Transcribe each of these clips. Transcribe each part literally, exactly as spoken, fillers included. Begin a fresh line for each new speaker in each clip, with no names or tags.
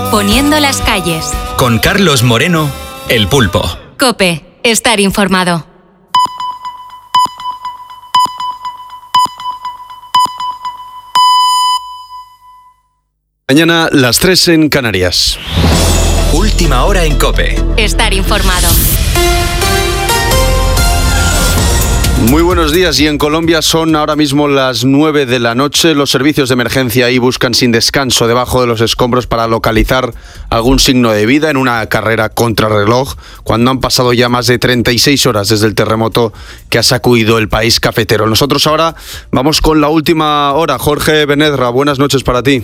Poniendo las calles.
Con Carlos Moreno, El Pulpo.
COPE. Estar informado.
Mañana las tres en Canarias.
Última hora en COPE.
Estar informado.
Muy buenos días, y en Colombia son ahora mismo las nueve de la noche. Los servicios de emergencia ahí buscan sin descanso debajo de los escombros para localizar algún signo de vida en una carrera contrarreloj, cuando han pasado ya más de treinta y seis horas desde el terremoto que ha sacudido el país cafetero. Nosotros ahora vamos con la última hora. Jorge Benedra, buenas noches para ti.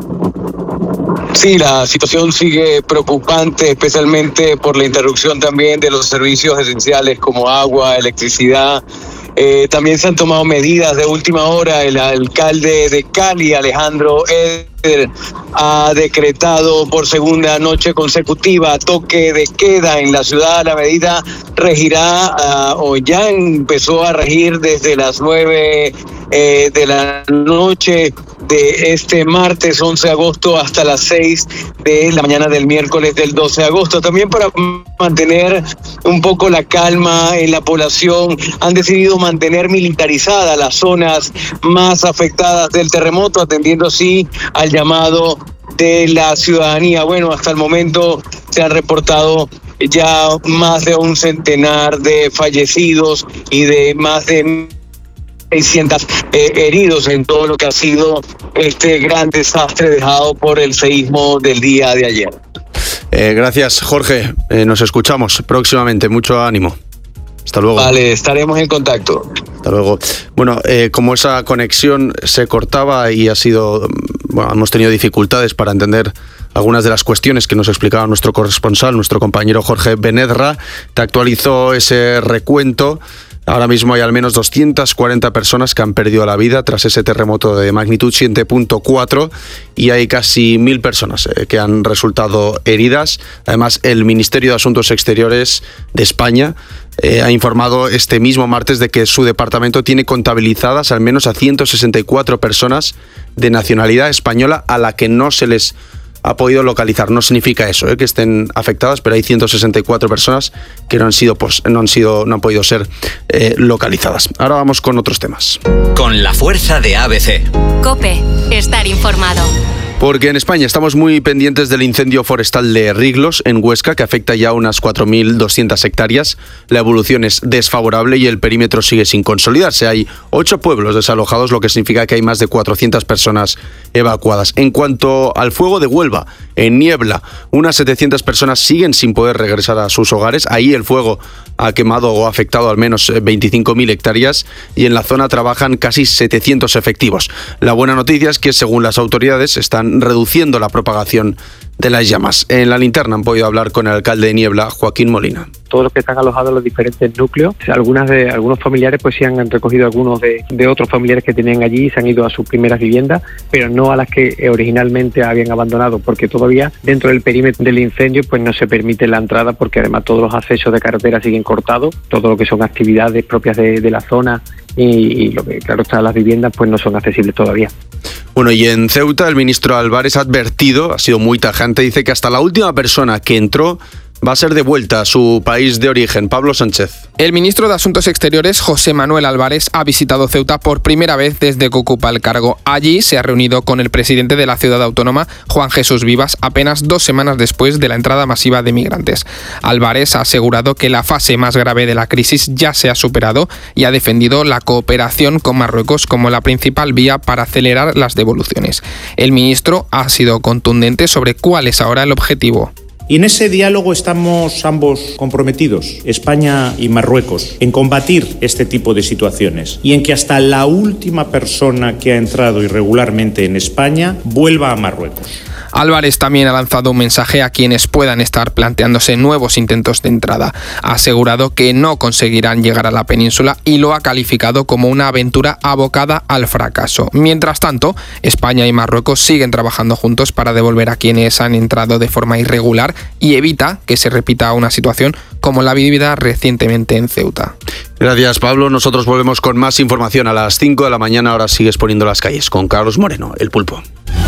Sí, la situación sigue preocupante, especialmente por la interrupción también de los servicios esenciales como agua, electricidad. Eh, también se han tomado medidas de última hora. El alcalde de Cali, Alejandro Eder, ha decretado por segunda noche consecutiva toque de queda en la ciudad. La medida regirá, uh, o ya empezó a regir desde las nueve eh, de la noche de este martes once de agosto hasta las seis de la mañana del miércoles del doce de agosto. También para mantener un poco la calma en la población, han decidido mantener militarizadas las zonas más afectadas del terremoto, atendiendo así al llamado de la ciudadanía. Bueno, hasta el momento se han reportado ya más de un centenar de fallecidos y de más de seiscientos eh, heridos en todo lo que ha sido este gran desastre dejado por el seísmo del día de ayer.
Eh, gracias, Jorge. Eh, nos escuchamos próximamente. Mucho ánimo. Hasta luego.
Vale, estaremos en contacto.
Hasta luego. Bueno, eh, como esa conexión se cortaba y ha sido, bueno, hemos tenido dificultades para entender algunas de las cuestiones que nos explicaba nuestro corresponsal, nuestro compañero Jorge Benedra, te actualizó ese recuento. Ahora mismo hay al menos doscientas cuarenta personas que han perdido la vida tras ese terremoto de magnitud siete punto cuatro y hay casi mil personas eh, que han resultado heridas. Además, el Ministerio de Asuntos Exteriores de España eh, ha informado este mismo martes de que su departamento tiene contabilizadas al menos a ciento sesenta y cuatro personas de nacionalidad española a la que no se les ha podido localizar. No significa eso, ¿eh? que estén afectadas, pero hay ciento sesenta y cuatro personas que no han sido, pues, no han sido, no han podido ser eh, localizadas. Ahora vamos con otros temas.
Con la fuerza de A B C.
COPE. Estar informado.
Porque en España estamos muy pendientes del incendio forestal de Riglos, en Huesca, que afecta ya unas cuatro mil doscientas hectáreas. La evolución es desfavorable y el perímetro sigue sin consolidarse. Hay ocho pueblos desalojados, lo que significa que hay más de cuatrocientas personas evacuadas. En cuanto al fuego de Huelva, en Niebla, unas setecientas personas siguen sin poder regresar a sus hogares. Ahí el fuego ha quemado o ha afectado al menos veinticinco mil hectáreas y en la zona trabajan casi setecientos efectivos. La buena noticia es que, según las autoridades, están reduciendo la propagación de las llamas. En la linterna han podido hablar con el alcalde de Niebla, Joaquín Molina.
Todos los que están alojados en los diferentes núcleos, algunas de algunos familiares pues sí han recogido algunos de, de otros familiares que tenían allí y se han ido a sus primeras viviendas, pero no a las que originalmente habían abandonado, porque todavía dentro del perímetro del incendio pues no se permite la entrada, porque además todos los accesos de carretera siguen cortados, todo lo que son actividades propias de, de la zona y, y lo que claro está, las viviendas pues no son accesibles todavía.
Bueno, y en Ceuta el ministro Álvarez ha advertido, ha sido muy tajante, dice que hasta la última persona que entró va a ser de vuelta a su país de origen. Pablo Sánchez.
El ministro de Asuntos Exteriores, José Manuel Álvarez, ha visitado Ceuta por primera vez desde que ocupa el cargo. Allí se ha reunido con el presidente de la ciudad autónoma, Juan Jesús Vivas, apenas dos semanas después de la entrada masiva de migrantes. Álvarez ha asegurado que la fase más grave de la crisis ya se ha superado y ha defendido la cooperación con Marruecos como la principal vía para acelerar las devoluciones. El ministro ha sido contundente sobre cuál es ahora el objetivo.
Y en ese diálogo estamos ambos comprometidos, España y Marruecos, en combatir este tipo de situaciones y en que hasta la última persona que ha entrado irregularmente en España vuelva a Marruecos.
Álvarez también ha lanzado un mensaje a quienes puedan estar planteándose nuevos intentos de entrada. Ha asegurado que no conseguirán llegar a la península y lo ha calificado como una aventura abocada al fracaso. Mientras tanto, España y Marruecos siguen trabajando juntos para devolver a quienes han entrado de forma irregular y evita que se repita una situación como la vivida recientemente en Ceuta.
Gracias, Pablo. Nosotros volvemos con más información a las cinco de la mañana. Ahora sigues poniendo las calles con Carlos Moreno, El Pulpo.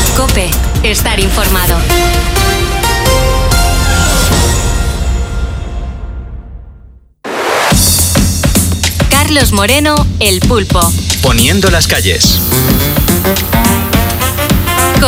COPE. Estar informado. Carlos Moreno, El Pulpo.
Poniendo las calles.